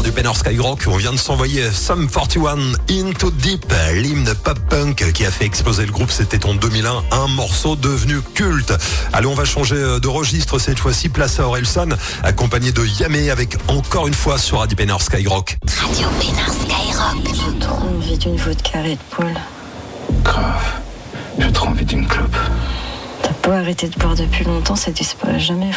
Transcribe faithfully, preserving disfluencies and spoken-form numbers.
du Penner Skyrock. On vient de s'envoyer Sum quarante et un Into Deep, l'hymne pop-punk qui a fait exploser le groupe. C'était en deux mille un, un morceau devenu culte. Allez, on va changer de registre cette fois-ci. Place à Orelsan, accompagné de Yamé avec encore une fois sur Radio Penner Skyrock. Radio Penner Skyrock. J'ai trop envie d'une vodka Red Bull. Grave. J'ai trop envie d'une clope. T'as beau arrêter de boire depuis longtemps, ça disparaît jamais.